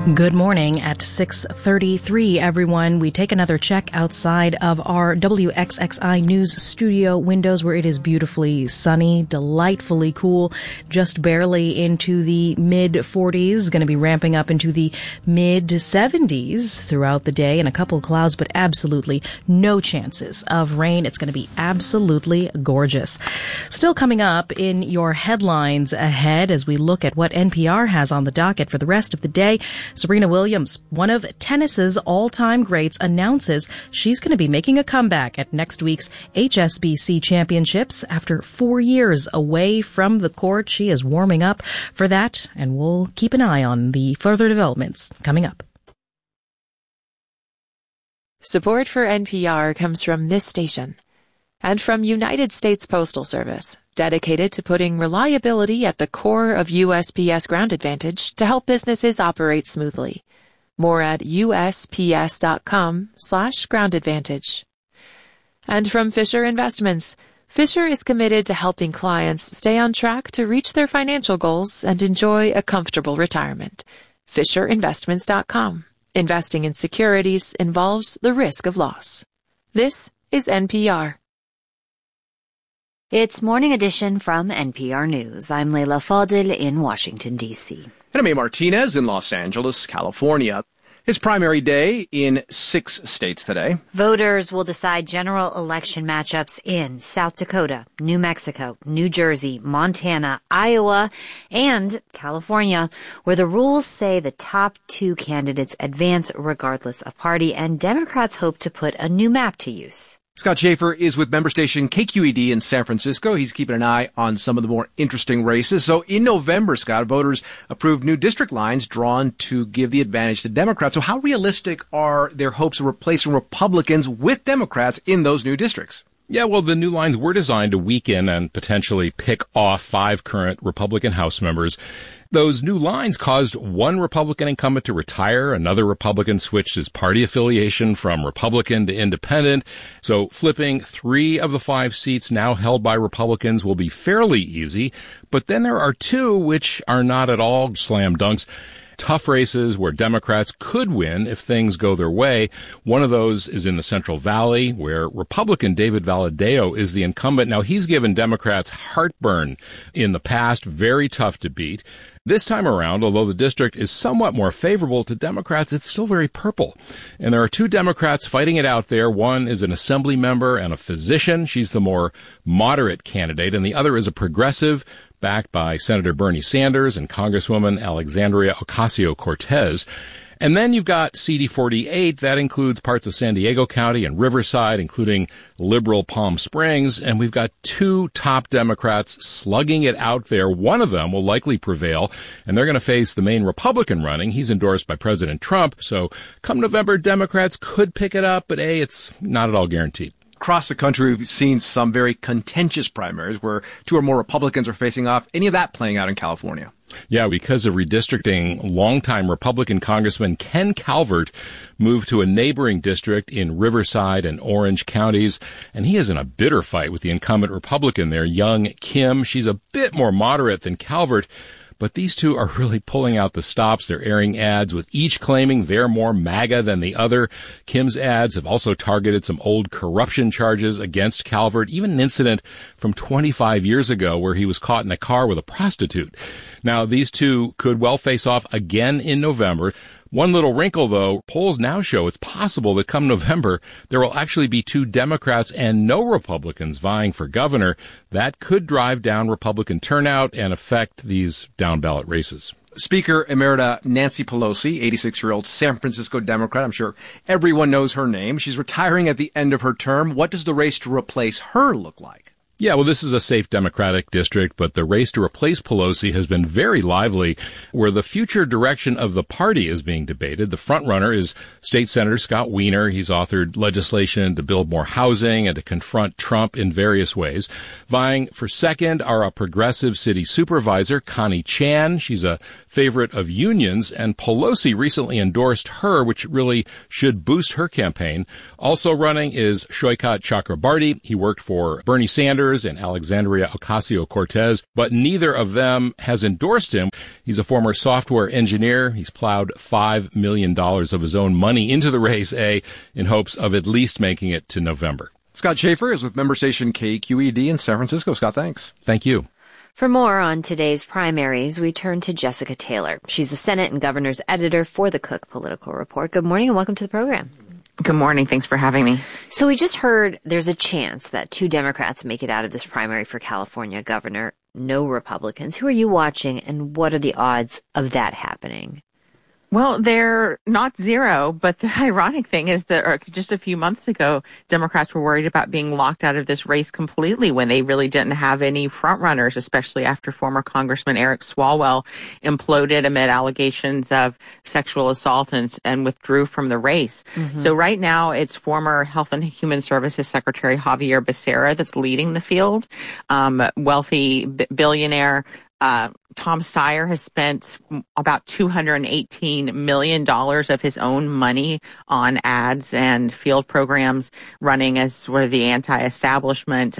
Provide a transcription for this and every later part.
Good morning at 6:33, everyone. We take another check outside of our WXXI News studio windows where it is beautifully sunny, delightfully cool, just barely into the mid-40s, going to be ramping up into the mid-70s throughout the day and a couple of clouds, but absolutely no chances of rain. It's going to be absolutely gorgeous. Still coming up in your headlines ahead as we look at what NPR has on the docket for the rest of the day. Serena Williams, one of tennis's all-time greats, announces she's going to be making a comeback at next week's HSBC Championships. After 4 years away from the court, she is warming up for that, and we'll keep an eye on the further developments coming up. Support for NPR comes from this station and from United States Postal Service, dedicated to putting reliability at the core of USPS Ground Advantage to help businesses operate smoothly. More at usps.com/Ground Advantage. And from Fisher Investments, Fisher is committed to helping clients stay on track to reach their financial goals and enjoy a comfortable retirement. FisherInvestments.com. Investing in securities involves the risk of loss. This is NPR. It's Morning Edition from NPR News. I'm Leila Fadel in Washington, D.C. And I'm A. Martinez in Los Angeles, California. It's primary day in 6 states today. Voters will decide general election matchups in South Dakota, New Mexico, New Jersey, Montana, Iowa, and California, where the rules say the top 2 candidates advance regardless of party, and Democrats hope to put a new map to use. Scott Schaefer is with member station KQED in San Francisco. He's keeping an eye on some of the more interesting races. So in November, Scott, voters approved new district lines drawn to give the advantage to Democrats. So how realistic are their hopes of replacing Republicans with Democrats in those new districts? Yeah, well, the new lines were designed to weaken and potentially pick off 5 current Republican House members. Those new lines caused one Republican incumbent to retire. Another Republican switched his party affiliation from Republican to Independent. So flipping 3 of the 5 seats now held by Republicans will be fairly easy. But then there are 2 which are not at all slam dunks. Tough races where Democrats could win if things go their way. One of those is in the Central Valley, where Republican David Valadao is the incumbent. Now, he's given Democrats heartburn in the past, very tough to beat. This time around, although the district is somewhat more favorable to Democrats, it's still very purple. And there are 2 Democrats fighting it out there. One is an assembly member and a physician. She's the more moderate candidate. And the other is a progressive, backed by Senator Bernie Sanders and Congresswoman Alexandria Ocasio-Cortez. And then you've got CD48. That includes parts of San Diego County and Riverside, including liberal Palm Springs. And we've got 2 top Democrats slugging it out there. One of them will likely prevail, and they're going to face the main Republican running. He's endorsed by President Trump. So come November, Democrats could pick it up, but it's not at all guaranteed. Across the country, we've seen some very contentious primaries where 2 or more Republicans are facing off. Any of that playing out in California? Yeah, because of redistricting, longtime Republican Congressman Ken Calvert moved to a neighboring district in Riverside and Orange counties, and he is in a bitter fight with the incumbent Republican there, Young Kim. She's a bit more moderate than Calvert, but these 2 are really pulling out the stops. They're airing ads with each claiming they're more MAGA than the other. Kim's ads have also targeted some old corruption charges against Calvert, even an incident from 25 years ago where he was caught in a car with a prostitute. Now, these 2 could well face off again in November. One little wrinkle, though, polls now show it's possible that come November, there will actually be 2 Democrats and no Republicans vying for governor. That could drive down Republican turnout and affect these down-ballot races. Speaker Emerita Nancy Pelosi, 86-year-old San Francisco Democrat. I'm sure everyone knows her name. She's retiring at the end of her term. What does the race to replace her look like? Yeah, well, this is a safe Democratic district, but the race to replace Pelosi has been very lively, where the future direction of the party is being debated. The frontrunner is State Senator Scott Wiener. He's authored legislation to build more housing and to confront Trump in various ways. Vying for second are a progressive city supervisor, Connie Chan. She's a favorite of unions, and Pelosi recently endorsed her, which really should boost her campaign. Also running is Shoykat Chakrabarty. He worked for Bernie Sanders Sanders and Alexandria Ocasio-Cortez, but neither of them has endorsed him. He's a former software engineer. He's plowed $5 million of his own money into the race, in hopes of at least making it to November. Scott Schaefer is with member station KQED in San Francisco. Scott, thanks. Thank you. For more on today's primaries, we turn to Jessica Taylor. She's the Senate and Governor's editor for the Cook Political Report. Good morning and welcome to the program. Good morning. Thanks for having me. So we just heard there's a chance that 2 Democrats make it out of this primary for California governor, no Republicans. Who are you watching and what are the odds of that happening? Well, they're not zero, but the ironic thing is that just a few months ago, Democrats were worried about being locked out of this race completely when they really didn't have any frontrunners, especially after former Congressman Eric Swalwell imploded amid allegations of sexual assault and withdrew from the race. Mm-hmm. So right now, it's former Health and Human Services Secretary Xavier Becerra that's leading the field, wealthy billionaire. Tom Steyer has spent about $218 million of his own money on ads and field programs running as sort of the anti-establishment,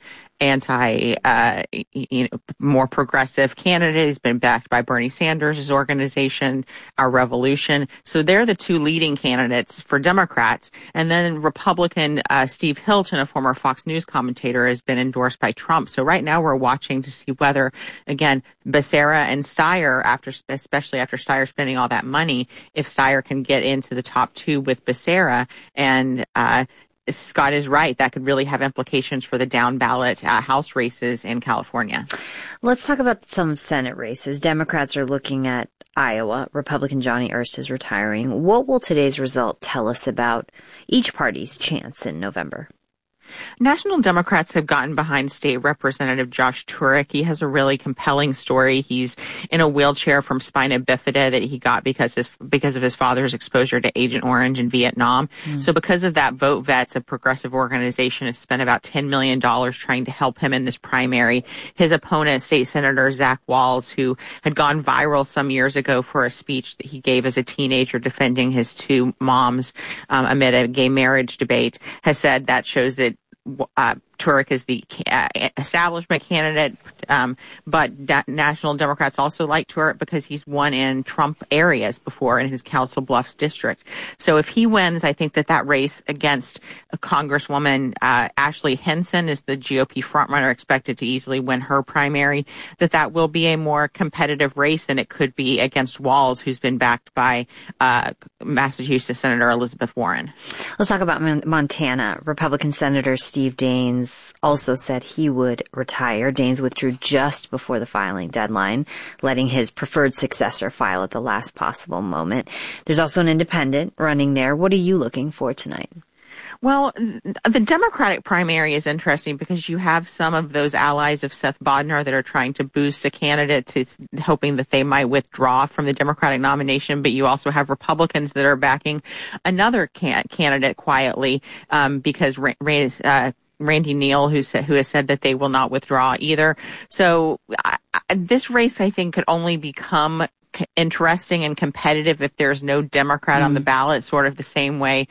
more progressive candidate. He's been backed by Bernie Sanders' organization, Our Revolution. So they're the 2 leading candidates for Democrats. And then Republican Steve Hilton, a former Fox News commentator, has been endorsed by Trump. So right now we're watching to see whether, again, Becerra and Steyer, especially after Steyer spending all that money, if Steyer can get into the top 2 with Becerra. And Scott is right. That could really have implications for the down ballot House races in California. Let's talk about some Senate races. Democrats are looking at Iowa. Republican Johnny Erst is retiring. What will today's result tell us about each party's chance in November? National Democrats have gotten behind State Representative Josh Turek. He has a really compelling story. He's in a wheelchair from spina bifida that he got because of his father's exposure to Agent Orange in Vietnam. So because of that, Vote Vets, a progressive organization, has spent about $10 million trying to help him in this primary. His opponent, State Senator Zach Walz, who had gone viral some years ago for a speech that he gave as a teenager defending his 2 moms amid a gay marriage debate, has said that shows that Turek is the establishment candidate, but National Democrats also like Turek because he's won in Trump areas before in his Council Bluffs district. So if he wins, I think that race against a Congresswoman Ashley Henson is the GOP frontrunner, expected to easily win her primary, that will be a more competitive race than it could be against Walz, who's been backed by Massachusetts Senator Elizabeth Warren. Let's talk about Montana. Republican Senator Steve Daines also said he would retire. Daines withdrew just before the filing deadline, letting his preferred successor file at the last possible moment. There's also an independent running there. What are you looking for tonight? Well, the Democratic primary is interesting because you have some of those allies of Seth Bodnar that are trying to boost a candidate, hoping that they might withdraw from the Democratic nomination. But you also have Republicans that are backing another candidate quietly because Randy Neal, who has said that they will not withdraw either. So this race, I think, could only become interesting and competitive if there's no Democrat on the ballot, sort of the same way